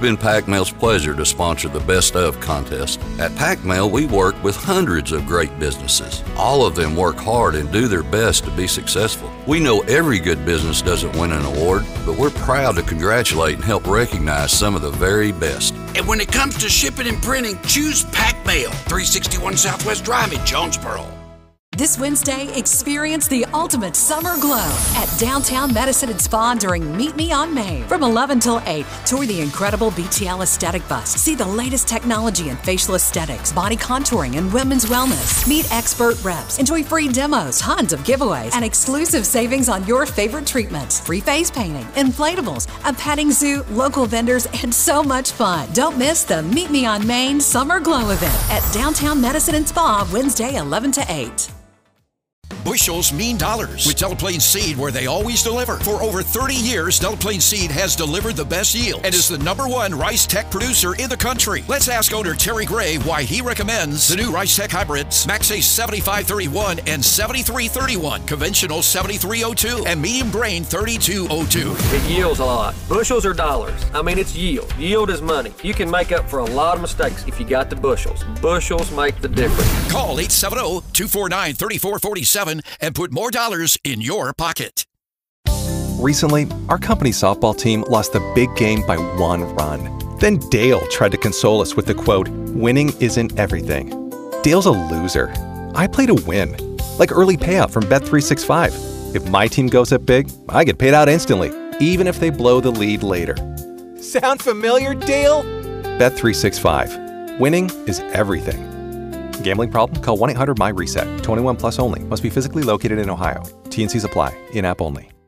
been PacMail's pleasure to sponsor the Best Of contest. At PacMail, we work with hundreds of great businesses. All of them work hard and do their best to be successful. We know every good business doesn't win an award, but we're proud to congratulate and help recognize some of the very best. And when it comes to shipping and printing, choose PacMail, 361 Southwest Drive in Jonesboro. This Wednesday, experience the ultimate summer glow at Downtown Medicine & Spa during Meet Me on Main. From 11 till 8, tour the incredible BTL Aesthetic Bus. See the latest technology in facial aesthetics, body contouring, and women's wellness. Meet expert reps. Enjoy free demos, tons of giveaways, and exclusive savings on your favorite treatments. Free face painting, inflatables, a petting zoo, local vendors, and so much fun. Don't miss the Meet Me on Main Summer Glow event at Downtown Medicine & Spa, Wednesday, 11 to 8. Bushels mean dollars with Delaplane Seed, where they always deliver. For over 30 years, Delaplane Seed has delivered the best yield and is the #1 rice tech producer in the country. Let's ask owner Terry Gray why he recommends the new Rice Tech hybrids, Max A 7531 and 7331, conventional 7302, and medium grain 3202. It yields a lot. Bushels or dollars? I mean, it's yield. Yield is money. You can make up for a lot of mistakes if you got the bushels. Bushels make the difference. Call 870-249-3447 and put more dollars in your pocket. Recently, our company softball team lost the big game by 1 run. Then Dale tried to console us with the quote, "Winning isn't everything." Dale's a loser. I play to win, like early payout from Bet365. If my team goes up big, I get paid out instantly, even if they blow the lead later. Sound familiar, Dale? Bet365. Winning is everything. Gambling problem? Call 1-800-MY-RESET. 21 plus only. Must be physically located in Ohio. T&Cs apply. In-app only.